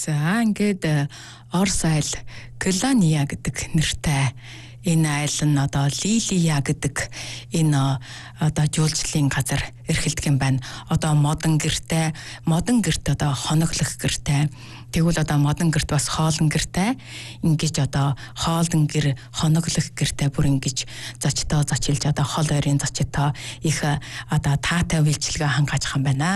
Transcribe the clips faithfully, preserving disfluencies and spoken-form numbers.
За ингээд Орос айл Клания гэдэг нэртэй энэ айл нь одоо Лилия гэдэг энэ одоо жуулчлалын газар эрхэлдэг юм байна. Одоо модон гэртэй, модон гэрт одоо хоноглох гэртэй. Тэгвэл одоо модон гэрт бас хоолн гэртэй. Ингэж одоо хоолн гэр, хоноглох гэртэй бүр ингэж зочдоо зочилж одоо хол ойрын зочдоо их одоо таатай үйлчилгээ хангаж байгаа юм байна.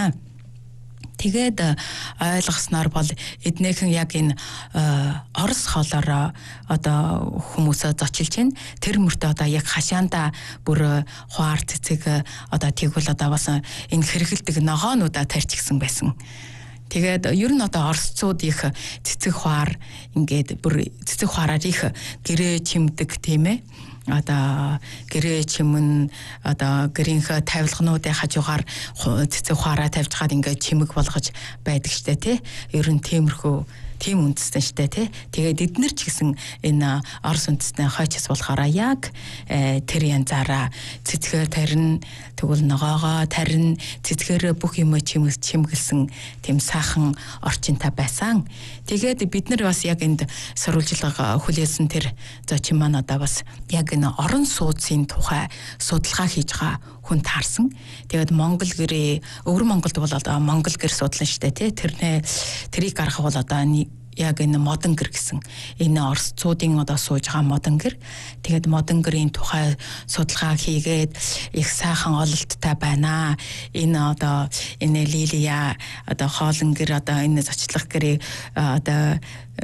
Тэгээд ойлгосноор бол эднийхэн яг энэ Орос хоолоор одоо хүмүүсөө зочилж байна. Тэр мөртөө одоо яг хашаанда бүр хуар цэцэг одоо тэгвэл одоо бас энэ хэрэгэлдэг ногоонуудаа тарьчихсан байсан. Тэгээд ер нь одоо орсцууд их цэцэг хуар ингээд бүр цэцэг хуараар их гэрээ чимдэг тийм ээ. Одоо гэрээ чимэн одоо гэрийнхээ тавилгануудын хажуугаар цэцэг хуараа тавьж хаад ингээд чимэг болгож байдаг штэ тий. Ер нь тиймэрхүү тийм үндэстэн штэ тий. Тэгээд эднэр ч гэсэн энэ Орос үндэстэн хойчс болохоор яг тэр янзаараа цэцгээр тарин тэгвэл ногоогоо тарин цэцгээр бүх юм чимэг чимгэлсэн тийм сайхан орчинтай байсан. Тэгээд бид нар бас яг энд сурвалжлага хүлээсэн тэр зочин маань одоо бас яг энэ орон сууцын тухай судалгаа хийж байгаа хүн таарсан. Тэгээд Монгол гэрээ өвөр Монголд бол одоо Монгол гэр судлан штэ тий. Тэрнээ тэрийг гаргах бол одоо яг энэ модон гэр гэсэн энэ орсцуудын одоо сууж байгаа модон гэр. Тэгээд модон гэрийн тухай судалгаа хийгээд их сайхан ололттой байна. Энэ одоо энэ Лилия одоо хоолн гэр одоо энэ зочлох гэрээ одоо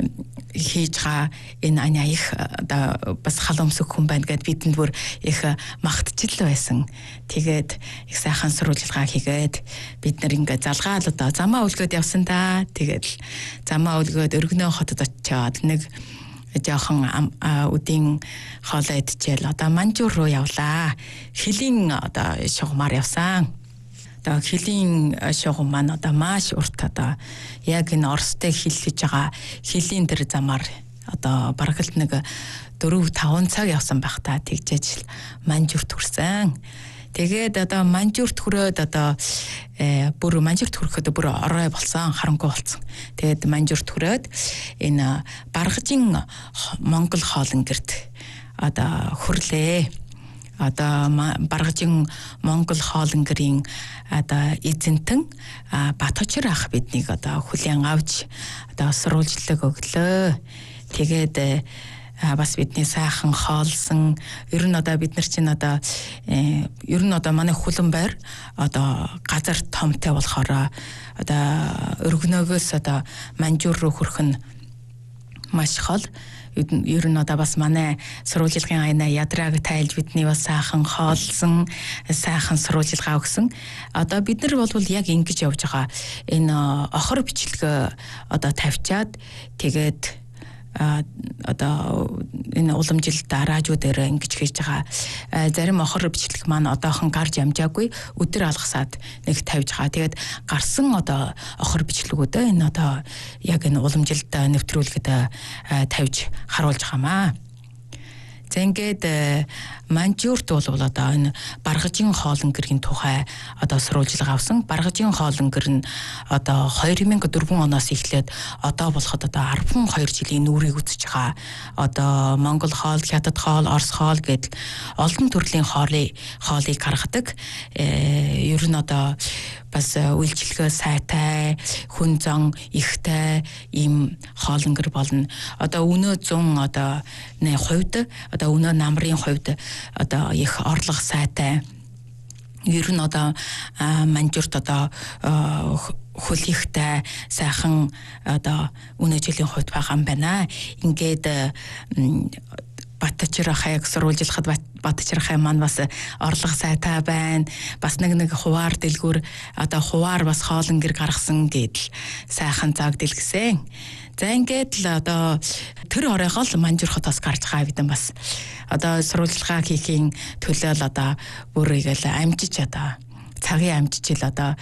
хийж байгаа энэ аня их одоо бас халамсаг хүн байна гэд бидэнд бүр их магтжил байсан. Тэгээд их сайхан сурвалжлага хийгээд бид нар ингээ залгаал одоо замаа үлгөөд явсан да. Тэгээд замаа үлгөөд өргөнөө хотод очиод нэг жоохон үдийн хоолоо идчихэл одоо Манжуур руу явлаа. Хилийн одоо шугамар явсан. Одоо хилийн шугам маань одоо маш урт одоо яг энэ Оростой хэллэж байгаа хилийн тэр замаар одоо бараг л нэг дөрөв таван цаг явсан байх та тэгжээж Манжуурт хүрсэн. Тэгээд одоо Манжуурт хүрээд одоо э, бүр Манжуурт хүрэхэд бүр орой болсон, харанхуй болсон. Тэгээд Манжуурт хүрээд энэ Баргажин Монгол хоолн гэрт одоо хүрлээ. Одоо Баргажин Монгол хоолн гэрийн одоо эзэнтэн Баточир ах биднийг одоо хүлээн авч одоо сурвалжлага өглөө. Тэгээд бас бидний сайхан хоолсон. Ер нь одоо бид нар чинь одоо ер нь одоо манай хүлэн байр одоо газар томтой болохоор одоо өргөнөөгөөс одоо Манжуур руу хүрэх нь маш хол. Ер нь одоо бас манай сурвалжлагын айна ядраг тайлж бидний бас сайхан хоолсон, сайхан сурвалжлага өгсөн. Одоо бид нар бол яг ингэж явж байгаа. Энэ охор бичлэг одоо тавьчаад тэгээд одоо энэ уламжилт радиодээр ингэж хийж байгаа зарим охор бичлэг маань одоохон гарч амжаагүй өдөр алгасаад нэг тавьж байгаа. Тэгээд гарсан одоо охор бичлэгүүдээ энэ одоо яг энэ уламжилт нэвтрүүлгэд тавьж харуулж байгаамаа. За ингээд Манжуурт бол одоо энэ Баргажин хоолн гэрийн тухай одоо сурвалжлага авсан. Баргажин хоолн гэр нь одоо хоёр мянга дөрвөн оноос эхлээд одоо болоход одоо арван хоёр жилийн нүрийг үзэж байгаа. Одоо Монгол хоол, Хятад хоол, Орос хоол гэдэг олон төрлийн хоолыг хоолыг гаргадаг. Э, ер нь одоо бас үйлчлэгээ сайтай, хүн зан ихтэй ийм хоолн гэр болно. Одоо өнөө зүүн одоо нэ хувьд одоо өнөө намрын хувьд одоо их орлого сайтай. Ер нь одоо Манжуурт одоо хөлихтэй сайхан одоо өнөө жилийн хувьд байгаа юм байна. Ингээд Баточир ахыг сурвалжлахад Баточир ахын маань бас орлого сайтай байна. Бас нэг нэг хуваар дэлгүүр одоо хуваар бас хоолн гэр гаргасан гэдэл сайхан цаг дэлгэсэн. За ингээд л одоо тэр оройгоо л Манжуур хотоос гарч байгаа бидэн бас одоо сурвалжлага хийхийн төлөө л одоо бүрийгэл амжиж одоо цагийн амжиж л одоо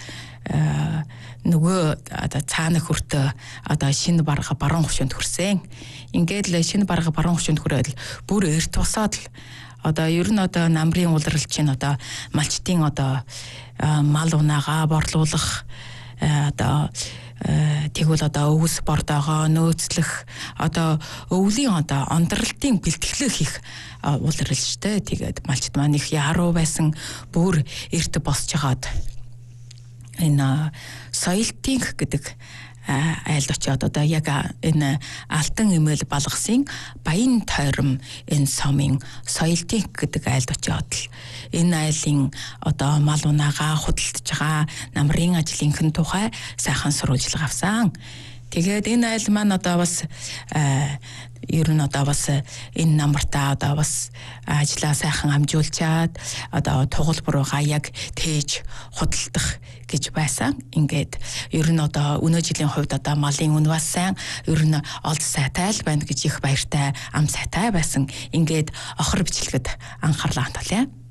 нөгөө одоо цаана хүртэ одоо шинэ барга баруун хөвшөнд хүрсэн. Ингээд л шинэ барга баруун хөвшөнд хүрээд л бүр эрт тусаад л одоо ер нь одоо намрын улирал чинь одоо малчтын одоо мал унаагаа борлуулах одоо Тэгвэл одоо өвс бордоогоо нөөцлөх одоо өвлийн одоо ондралтын бэлтгэлээ хийх улирлжтэй. Тэгээд малчд маань их яруу байсан бүр эрт босч хагаад энэ соёлтын гэдэг айлд очиод одоо яг энэ алтан эмээл балгасын баян тойром энэ сомын соёлтын гэдэг айлд очиод л энэ айлын одоо мал унаагаа худалдаж байгаа намрын ажлынхэн тухай сайхан сурвалжлага авсан. Тэгээд энэ айл маань одоо бас ер нь одоо бас энэ намартаа одоо бас ажлаа сайхан амжуулчаад одоо тугалбаруугаа яг тээж худалдах гэж байсан. Ингээд ер нь одоо өнөө жилийн хувьд одоо малын үн бас сайн, ер нь олд сайтай л байна гэж их баяртай, ам сайтай байсан. Ингээд охор бичлэгт анхаарлаа хандуулъя.